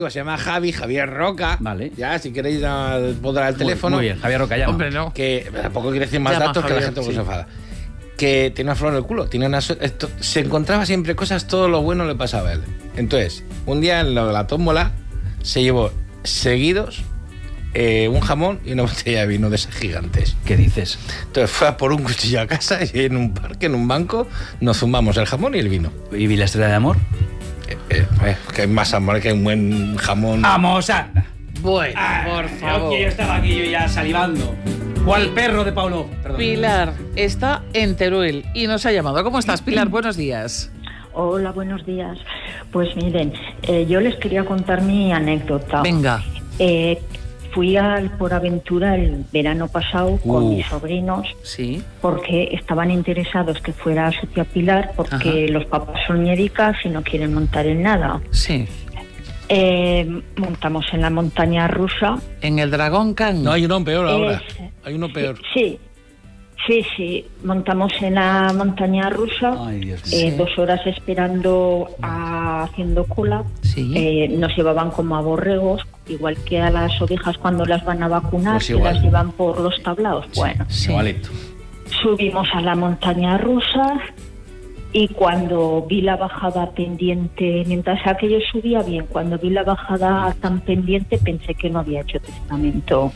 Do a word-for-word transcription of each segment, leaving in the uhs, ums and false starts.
Se llama Javi, Javier Roca. Vale. Ya, si queréis podrá el teléfono. Muy bien, Javier Roca, ya. Hombre, no. Que tampoco quiere decir más Llama datos Javier, que la gente sí. se enfada. Que tiene una flor en el culo. Tiene una, esto, se encontraba siempre cosas, todo lo bueno le pasaba a él. Entonces, un día en lo de la tómbola se llevó seguidos eh, un jamón y una botella de vino de esas gigantes. ¿Qué dices? Entonces fue a por un cuchillo a casa y en un parque, en un banco, nos zumbamos el jamón y el vino. ¿Y vi la estrella de amor? Eh, eh, eh, que hay más amor, que hay un buen jamón. ¡Vamos, anda! Bueno, Ah, por yo favor. que yo estaba aquí yo ya salivando. ¿Cuál perro de Paulo? Perdón. Pilar está en Teruel y nos ha llamado. ¿Cómo estás, Pilar? Buenos días. Hola, buenos días. Pues miren, eh, yo les quería contar mi anécdota. Venga. Eh, fui al Por Aventura el verano pasado con Uh. mis sobrinos Sí. porque estaban interesados que fuera a su tía Pilar porque Ajá. los papás son médicas y no quieren montar en nada. Sí. Eh, montamos en la montaña rusa. En el Dragón Khan. No, hay uno peor ahora. Es- Hay uno peor. Sí, sí, sí. Montamos en la montaña rusa. Ay, Dios mío. Eh, Sí. dos horas esperando, a- haciendo cola. Sí. Eh, nos llevaban como a borregos, igual que a las ovejas cuando las van a vacunar, Pues que igual. las llevan por los tablaos. Bueno, Sí. Igualito. subimos a la montaña rusa y cuando vi la bajada pendiente, mientras aquello subía bien, cuando vi la bajada tan pendiente pensé que no había hecho testamento.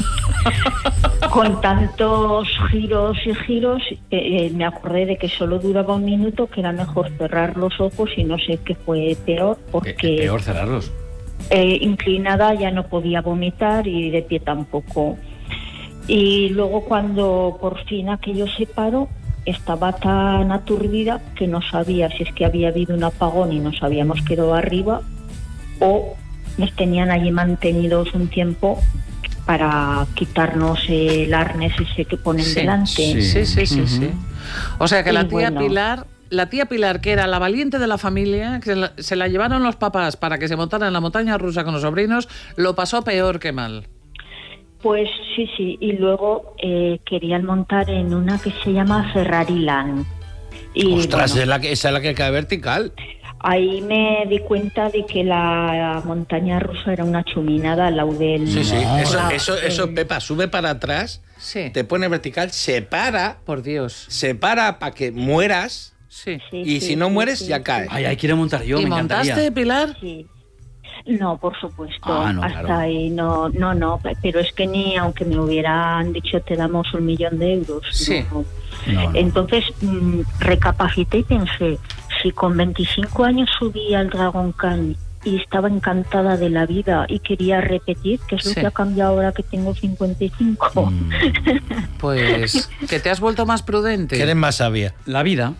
Con tantos giros y giros, eh, eh, me acordé de que solo duraba un minuto, que era mejor cerrar los ojos y no sé qué fue peor, porque Es peor cerrarlos. eh, inclinada ya no podía vomitar y de pie tampoco. Y luego cuando por fin aquello se paró, estaba tan aturdida que no sabía si es que había habido un apagón y nos habíamos quedado arriba o nos tenían allí mantenidos un tiempo para quitarnos el arnés ese que ponen Sí, delante. Sí, sí, sí, sí, Ujú. sí. O sea que Y la tía bueno. Pilar, la tía Pilar, que era la valiente de la familia, que se la, se la llevaron los papás para que se montara en la montaña rusa con los sobrinos, lo pasó peor que mal. Pues sí, sí, y luego eh, querían montar en una que se llama Ferrari Land. Y Ostras, bueno, es la que, esa es la que cae vertical. ahí me di cuenta de que la montaña rusa era una chuminada al lado del... Sí, sí. No. Eso, la- eso, eso, el- Pepa, sube para atrás, Sí. te pone vertical, se para, Por Dios. se para para que mueras Sí. Sí, y sí, si no sí, mueres, sí, ya sí. cae. Ay, ahí quiero montar yo, ¿Y me montaste, encantaría. Pilar? Sí. No, por supuesto. Ah, no, Hasta claro. ahí no, no, no. Pero es que ni aunque me hubieran dicho te damos un millón de euros. Sí. no. No, no. Entonces mm, recapacité y pensé, si con veinticinco años subí al Dragon Khan y estaba encantada de la vida y quería repetir, que es lo Sí. que ha cambiado ahora que tengo cincuenta y cinco. Mm, Pues que te has vuelto más prudente. Que eres más sabia. La vida.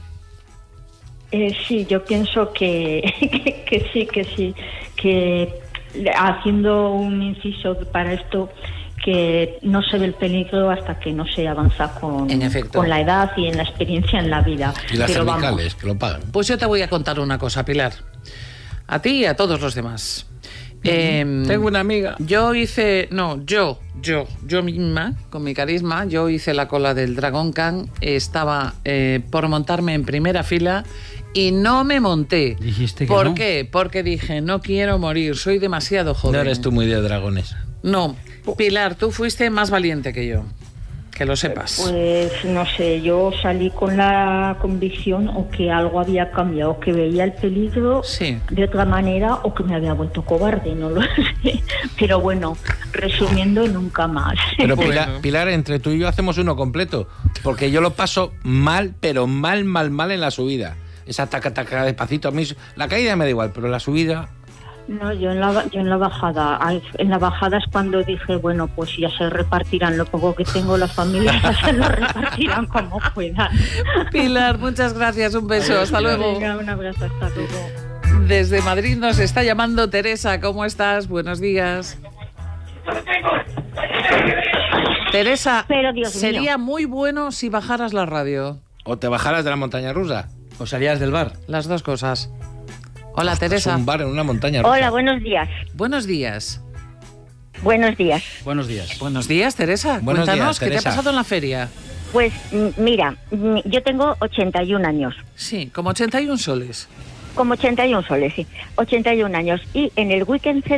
Eh, sí, yo pienso que, que, que sí, que sí, que haciendo un inciso para esto, que no se ve el peligro hasta que no se avanza con, En efecto. con la edad y en la experiencia en la vida. Y las Pero vamos, cervicales, que lo pagan. Pues yo te voy a contar una cosa, Pilar. A ti y a todos los demás. Em, Tengo una amiga. Yo hice, no, yo, yo, yo misma, con mi carisma, yo hice la cola del Dragon Khan, estaba eh, por montarme en primera fila y no me monté. Dijiste que ¿Por no. qué? Porque dije, no quiero morir, soy demasiado No joven. eres tú muy de dragones. No, Pilar, tú fuiste más valiente que yo, que lo sepas. pues no sé, yo salí con la convicción o que algo había cambiado, que veía el peligro Sí. de otra manera o que me había vuelto cobarde, no lo sé. Pero bueno, resumiendo, nunca más. Pero Bueno. Pilar, Pilar, entre tú y yo hacemos uno completo. Porque yo lo paso mal, pero mal, mal, mal en la subida. Esa taca, taca, despacito. A mí la caída me da igual, pero la subida... No, yo en la yo en la bajada, al- en la bajada es cuando dije, bueno, pues ya se repartirán lo poco que tengo, las familias ya se lo repartirán como puedan. Pilar, muchas gracias, un beso, hasta luego. Venga, un abrazo, hasta luego. Desde Madrid nos está llamando Teresa. ¿Cómo estás? Buenos días. Teresa, Pero, Dios sería mío. muy bueno si bajaras la radio. O te bajaras de la montaña rusa. ¿O salías del bar? Las dos cosas. Hola, Es Teresa. un bar en una montaña rusa. Hola, buenos días. Buenos días. Buenos días. Buenos días. Buenos días, Teresa. Buenos Cuéntanos, días, ¿qué te Teresa. ha pasado en la feria? Pues mm, mira, mm, yo tengo ochenta y un años. Sí, como ochenta y un soles. Como ochenta y un soles, sí. ochenta y un años. Y en el weekend